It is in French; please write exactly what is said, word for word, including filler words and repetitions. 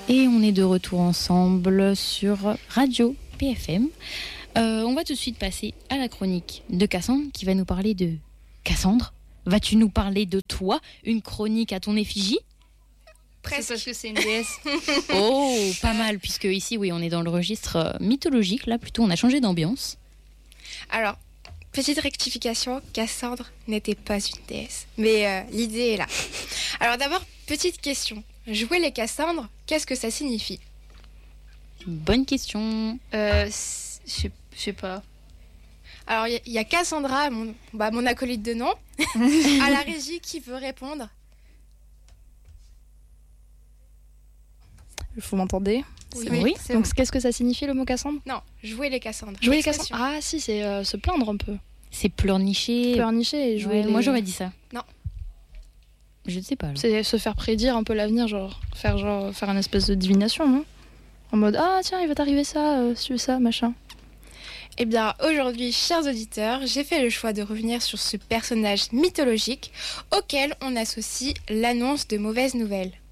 Et on est de retour ensemble sur Radio P F M. Euh, on va tout de suite passer à la chronique de Cassandre qui va nous parler de... Cassandre, vas-tu nous parler de toi? Une chronique à ton effigie? Presque, parce que c'est une déesse. Oh, pas mal, puisque ici, oui, on est dans le registre euh, mythologique. Là, plutôt, on a changé d'ambiance. Alors, petite rectification, Cassandre n'était pas une déesse. Mais euh, l'idée est là. Alors d'abord, petite question. Jouer les Cassandres, qu'est-ce que ça signifie? Bonne question. Euh, je sais- je sais pas. Alors, il y, y a Cassandra, mon, bah, mon acolyte de nom, à la régie qui veut répondre. Vous m'entendez? Oui, Oui. oui. Donc qu'est-ce que ça signifie le mot Cassandre? Non, jouer les Cassandres. Jouer les L'expression. Cassandres. Ah si, c'est euh, se plaindre un peu. C'est pleurnicher. Pleurnicher et jouer Ouais, les... Moi, j'aurais dit ça. Non. Je ne sais pas. là. C'est se faire prédire un peu l'avenir, genre faire genre faire une espèce de divination, non? En mode ah tiens, il va t'arriver ça, euh, si tu veux ça, machin. Eh bien, aujourd'hui, chers auditeurs, j'ai fait le choix de revenir sur ce personnage mythologique auquel on associe l'annonce de mauvaises nouvelles.